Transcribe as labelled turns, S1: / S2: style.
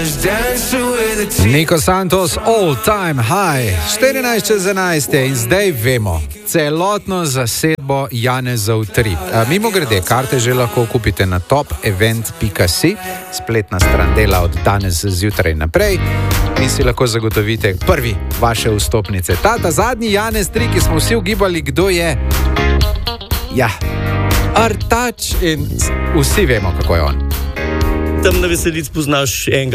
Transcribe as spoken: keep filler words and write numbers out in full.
S1: Nico Santos, all time high, štirinajst čez enajst in zdaj vemo celotno zasedbo Janezov trip. Mimo grede, karte že lahko kupite na top event pika si, spletna stran dela od danes zjutraj naprej in si lahko zagotovite prvi vaše vstopnice. Tata zadnji Janez tri, ki smo vsi ugibali, kdo je. Ja, Artač in vsi vemo, kako je on.
S2: Tam na veselic poznaš enega.